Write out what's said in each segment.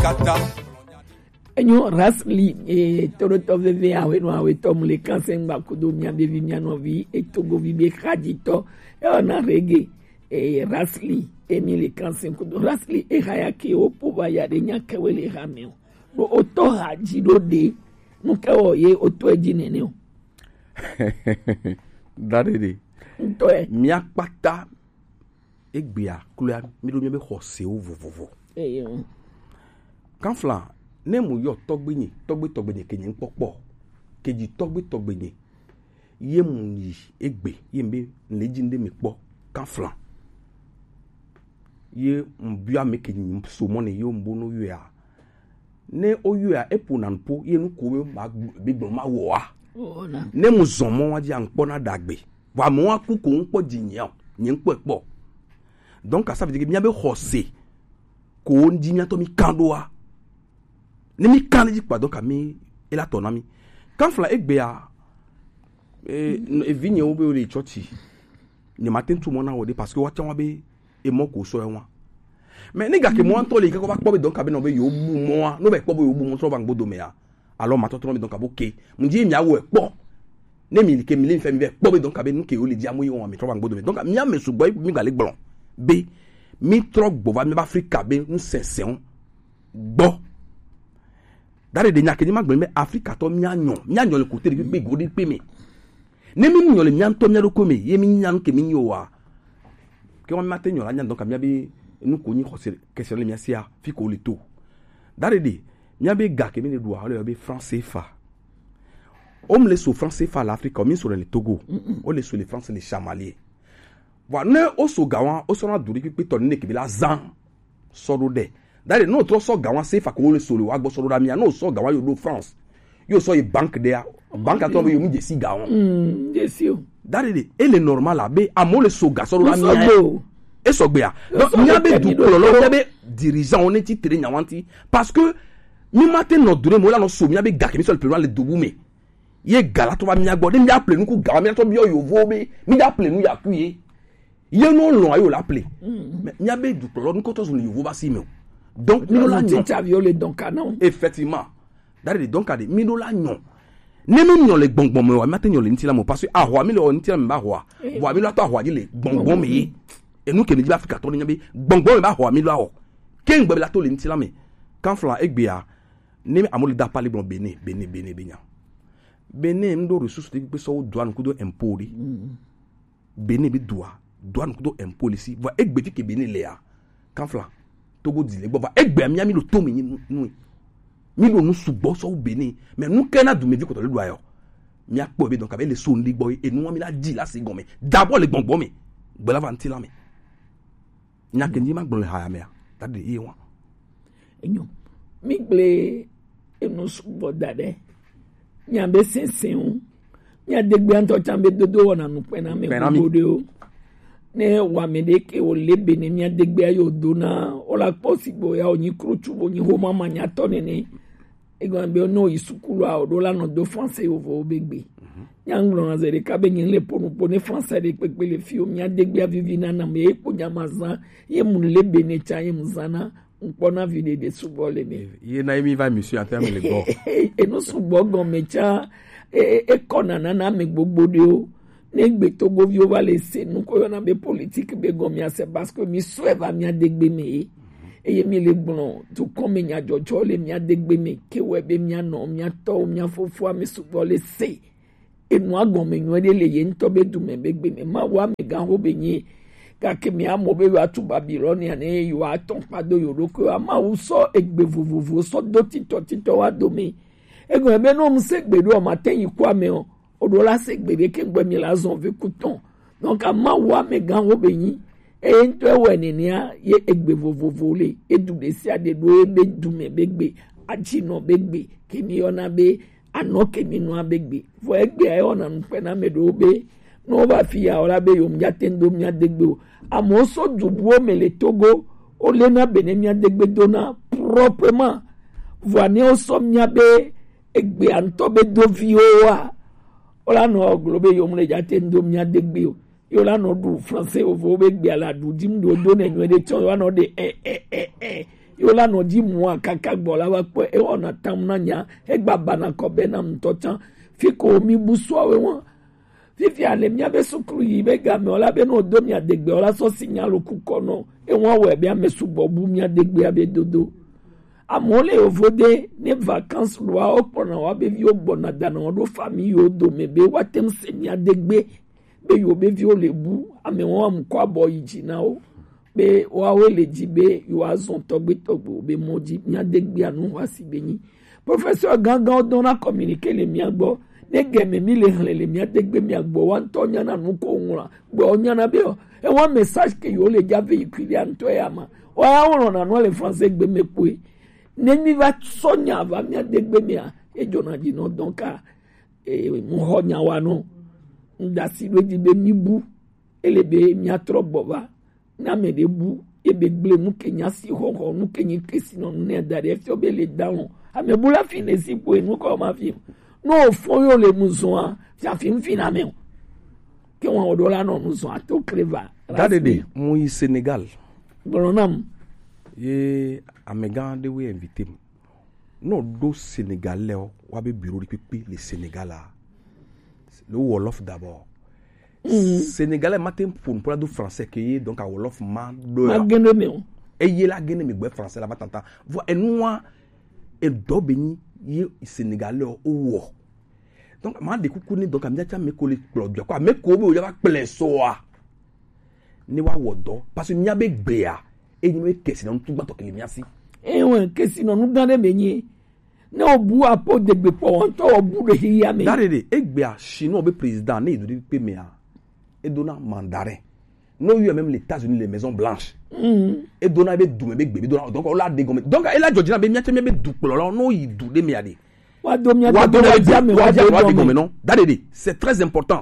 enyo rasli toro to veve awe no awe to mule kansen ba kudo mia bevi mia no vi etogo vi be khadito na rege rasli emile kansen kudo rasli haya ke opo ya de nya kewele hameo bo oto haji do de no kawo ye oto ejinene o dadede to e mia pata egbia klua mi do mi be khose o vovovo kanfla ne mu yo togbenye kenye npopo keji togbenye ye mu yi egbe ye mbe nlejinde mi po kanfla ye mbia me kenye so mo ne yo mbo no yo a ne o yo a epo na npo ye nu ko ma bigbon ma wo a ne mu zomo wa ji anpo na dagbe wa mo akuko npo jinyan nyi npo epo donc ça veut dire que mi abe khose ko njinya to mi kandoa ne mi kan di pa donc ami ela tonami kan fla egbea vinye obe o le churchi ne matin tout mon awode parce que wa tan wa be e mo ko so enwa mais ni ga ke mo anto le ke ko ba po be donc abi no be yo bu mo no be po be yo bu mo so ba ngbodo me ya alors ma tonton be donc aboke mu di mi awo e po ne mi ke mi le fe mi be po be donc abi nu ke o le di amoyi won mi tro ba ngbodo me donc mi am so boy mi ga le gbon be mi tro gbo va mi ba Africa be un sensen gbo dare de nyake ni magbe me Africa to mianyo le côté de be godi pe me ne mi nyo le mianto miado ko me ye mi nyan ke mi nyo wa ke on matin nyo la nyan donc mi abi nu ko ni khosere question le mi asia fi ko le to dare de mi abi ga ke mi le doa le abi français fa on me le so français fa l'Afrique mi sur le Togo on le so le français les chamaliers voilà ne o so gawan o so na duri pipe to ne ke bi la zan soro de dare no to so gawan se fa ko le so le wa gbo soro da mi no so gawan yo do France yo so e banque de banque ato yo mi je si gawan jesi o dare de ele normal abe amo le so ga soro da mi e so gbe a donc mi abe du ko lo abe dirigeant on ti tere nyawanti parce que mi matin no dure mo la no so mi abe ga ke mi so le plan le dobu me ye gala to ba mi agbo de mi appelle nu ku gawan mi to bi yo vo be mi appelle nu ya kuye ye no lo ayo l'appelle mais mi abe du ko lo nu ko to so le vo ba si me donc mi no la interview le donc non effectivement dare donc ade mi no la nyon ne mi nyon le gbongbon me wa matin nyon le ntila mo parce que ahwa mi le on ntila me ba hwa wa mi lo to ahwa ji le gbongbon me e nu ke ni ba Africa to ni be gbongbon me ba hwa mi lo aho ken gbe la to le ntila me kan fla egbea ne mi amoli da pale bon bene ndo ressources de pe so douane kudo impori bene bi douane kudo impoli si va egbe ti ke bene le ya kan fla Togo dile gbo va egbe mi lo to mi nu mi lo nu subo so bene mais nu kena du me vi ko to le do ayo mi apo be donc avec les son li gbo e nu mi la di la si gon me d'abord le gbongbon me gbe la vanti la me nya ke ni ma gbon le ha me ta de e won enyo mi gble enu subo dade nya be sensen nya de gbe anto chambe dodo wona nu pena me godo ne wa me de ke o lebe ne nya de gbe ayo dona o la possible ya oni kruchu oni homa manya tonene e go be no isukulu a o do la no do français o vo begbe nya nglo na zere ka be nyin le ponu pone français de pepe le fio nya de gbe avivina na me po nya mazan ye mun lebe ne cha ye muzana mpona vide de subole me ye na mi va monsieur en terme le go e no subogo mecha e kona na me gbogbo de o negbe Togo vi o va laisser nous ko na be politique be go mi ase parce que mi soueva mi adegbe me e mi le gbon to come nya jojo le mi adegbe me ke we be mi no mi ato mi afofo mi subole se e no agbon me nwe de le ye nto be du me be gbe me ma wa me ga ho be yin ka ke mi amo be wa tu Babylonia ne yo aton pado yo roko ama wo so egbe vovovo so do tito wa do me e go be no mu se gbe do ma ten kwa me o odo la se gbe ke gbe mi la zon ve couton donc ama wa me gan wo be yin e nto e we ni a ye egbe vovovo le e du de si ade do e be du me be gbe aji no be gbe ke mi ona be ano ke mi no be gbe fo egbe e ona nu pe na me do be no ba fi ya ora be yo mja tendo mja degbe amo so dubuo me le Togo o le na bene mja degbe dona proprement voine o so mja be egbe anto be do vioa ola no globe yo mle ja tendo mja degbe yo la no du français o vo be gbe ala du dim do do ne nwe de ton wa no de yola no di mo kaka gbola wa po e ona tam na nya e gbaba na ko be na mtochan fiko mi buso awe won fifi ale mi abe sukru yi be ga me ola be no do mi adegbe ola so signal okuko no e won we be amesu bobu mi adegbe abe dodo amole ovode ne vacances loi opona wa be vi ogbona dana odo famille odo me be watem se mi adegbe be yo be vi o lebu ame won am ko abo yijina o be wa we le jibe yo azon togbe be moji mi adegbe anu wa si beyin professeur gangan don na communiquer le mi agbo ne geme mi le han le mi adegbe mi agbo wa to nya na nu ko nwura gbo nya na be o e won message ke yo le ja véhiculer anto ya ma wa ya won na no le français gbe me pe ne mi va sonya va mi adegbe mi a e jona ji no donc a mu ho nya wa no ndasi lo jibe mi bu elebe mi atrobo va na me de bu ebe gble mu kenya si ho nu kenyi kesi no ne dare fi obele down ame bula fine si po enu ko ma fi no fo yo le muzo fi afin fina me ke won odola no muzo ato clever dadede mu yi Sénégal bonam ye amegan de we invité no do Sénégalais wa be bureau de pipi le Sénégal le wolof d'abord Sénégalais matin pour la do français que donc a wolof ma do ma gene me e ye la gene me gbe français la batanta vo enwa e do beni ye Sénégalais o wo donc ma de kuku ni donc amia cha me ko le plodjo kwa me ko be o ya ba ple so a ni wa wodo parce que nya be gbe a e ni me kesi na tu gba to kele mia si e won kesi no nu dan de menyi ne obu apo de gbe po won to obu de hiya me darede e gbe a chinois be président ne du pe me a et donna mandarin non eu même les États-Unis les maisons blanches et donna be du me be gbe donna donc on la de gomme donc e la Georgia be miache me be du polo no yi du de me ade wa do mi wa de gomme non darede c'est très important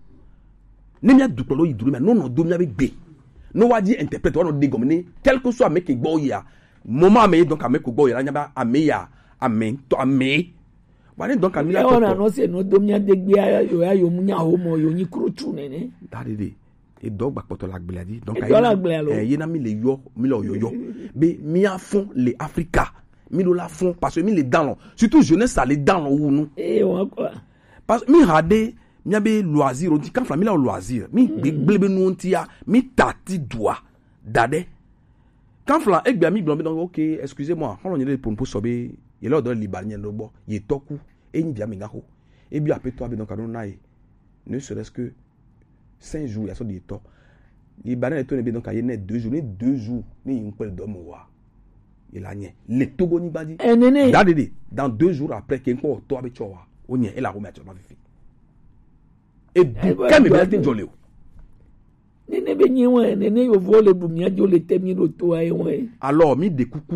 ne mia du polo yi du me non do mi be gbe no wa di interprète wa no de gomme ni quel que soit me ke gbo ya moment me donc ame ko gbo ya nya ba ame ya ame to ame wani donc amila to ona no se no domia de gbe yo munya ho mo yo ni krutu nene dadede e dogba poto la gbe adi donc ye na mi le yo mi lo yo be mi a fond les Africa mi lo la fond parce que mi le dans surtout jeunesse ça les dans ou nous wa quoi parce mi hade mi abe loisir on dit quand famille la loisir mi gbebe nu ntia mi tati doa dade quand flan egbe mi blombe donc OK excusez-moi on y pour sobe il est dans libanien no bo il toku et ni bien mingaho et bien après toi donc on a ne serait-ce que 5 jours il y a ça de to libanais est tourné donc il y a 2 jours ni un peu d'homme wa il a nié le togo ni badi dans 2 jours après qu'il ko to avec chowa on y est la remettre ma vie et quand me bien tin jolé nene be nyi won nene yo vole bu mi ajo le temi ro to ay won alors mi de kuku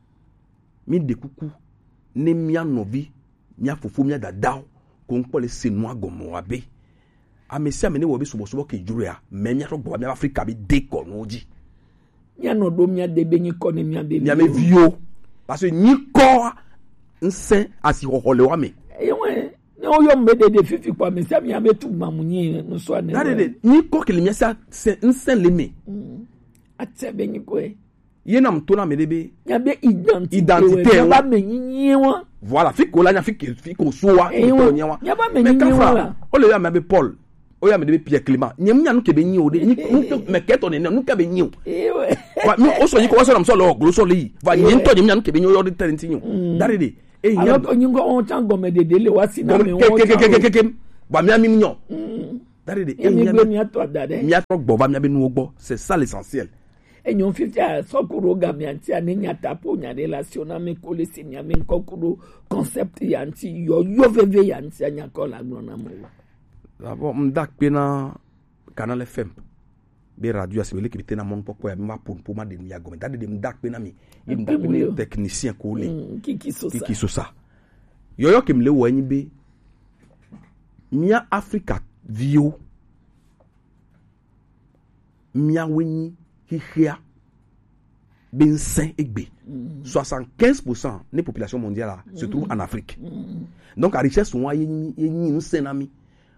ne mia novi mia fofo mia dadao ko nko le senua gomo abe amesi amene wo be subo ke juria me mia to gbo mia Africa be de ko noji mia no do mia de be nyi ko ne mia be mia me vio parce que nyi ko nse asi hohole wa me ewe ne o yo mbe de fifi kwa me sia mia me tu mamunyi no so ane nyi ko ke le mia sa nse le me atse be nyi ko ye na mtona medebe ya be identité ba menyi won voilà fiko la nya fiko soa to nya wa ya ba menyi won o le ya me be Paul o ya me de Pierre Clément nyem nya no ke be nyi o de me keto ne no ke be nyi o wa mi o so yi ko so na so lo glo so le va nyem to nyem nya no ke be nyi o de talenti nyi dare de e nya to nyi ko on chango me de le wa si na me won ke ba mi ami nyo dare de e mi gbe mi ato adade mi ato gbo ba mi abi nu ogbo c'est ça l'essentiel enyon fifty a sokuro gamianti anenya tapo nya relation na me ko le sinya me kokuro concept yanti yo veve yanti anya ko la glona mo d'abord mdak pena Canal FM be radio asibele ki bitena mon poko ya ma pour ma de mi agome dade de mdak pena mi mdak pena technicien ko le kiki sosa yo ke mle wo anyi be mia Africa vio mia wenyi hihia bensin egbe 75% des populations mondiales se trouvent en Afrique. Donc la richesse sont yeni nsenami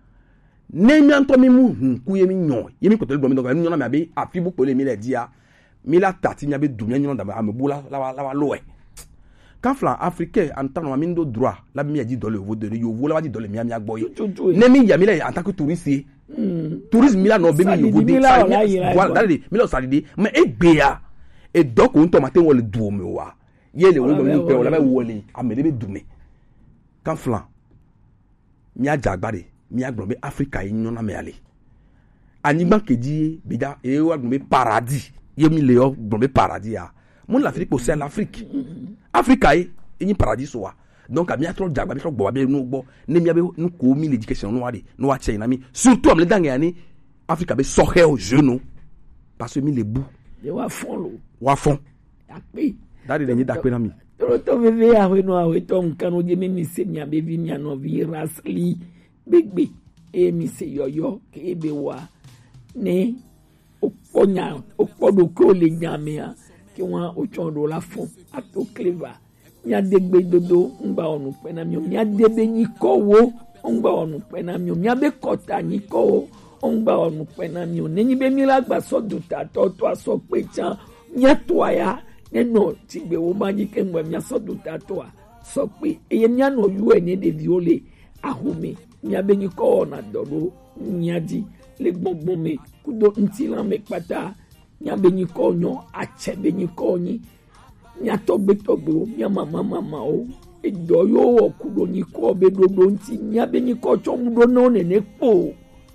ne mi anto mi mu ku yemi nyon yemi ko tele donc mi nyon na me abi afi bu pole mi le dia mila tati nya be dumia nyon da amebola la loe quand flan africain en tant que droit la mi a dit dans le vote de yo vola dit dans le mi agboy ne mi ya mila en tant que touriste tourisme mila no be mi yo de voilà mila salide mais e bea e donc on tomate wole duome wa yele wo mi pe wala be wole amede be dume quand flan mi a jagbare mi a glombe africa yin na me ale anigba keji bida e wa glombe paradis yemi leo glombe paradis ya mon l'Afrique c'est l'Afrique Africa est un paradis soa donc a mi a trop jagba mi trop gbo be no gbo ne mi abe no ko mi l'éducation no wade no wa china mi surtout am le dange ani Africa be sohe au genou parce que mi le bou de wa fond api dadi de ni dakpe na mi to veve a we no a we to nkanu je mi se nya be vi nya no virus li begbe e mi se yoyo ke be wa ne okonya okodo ko le nyamea ki wọn ochondo la fún ato clever nya degbe dodo ngba onu pena mi nya debe ni kowo ngba onu pena mi nya be kota ni kowo ngba onu pena mi ne ni be mi la gba so duta to aso pe chan nya to aya neno ti gbe wo ma ni ke ngba mi aso duta to a so pe eye nya no yu eni de viole ahome nya be ni ko na dodo nya di le gbogbo me kudo ntila me pata nya benyi konyo ache benyi konyi nya togbe o nya mama o edo yo okudo ni ko be dodo nti nya benyi ko chomudo no ne po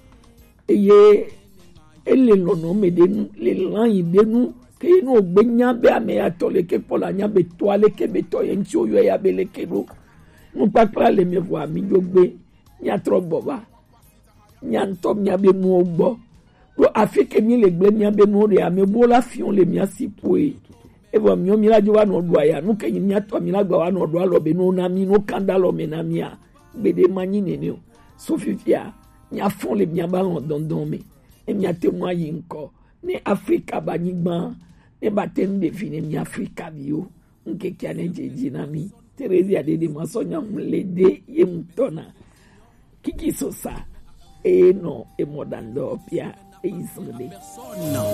eye ele lono me de le lan idenu ke no gbe nya be ame atole ke pola nya be toale ke be to yen ti o yo ya be le kero no papra le me vo ami jogbe nya trobo ba nya ntom nya be mu ogbo pro Afrique mi le gble mi abe no re ame bola fion le mi asipoe e vo mi o mi la jo wa no do aya no ke mi ato mi la gba wa no do alo be no na mi no kanda lo me na mi a gbede manyi nene o so fifia mi afon le mi abalon dondon me e mi atemo ayi nko ni Africa ba ni gban e ba ten define mi Africa bio nke kia ne jeji na mi Terezi adede masonya mlede ye mtona kiki sosa e no e modando pia e isode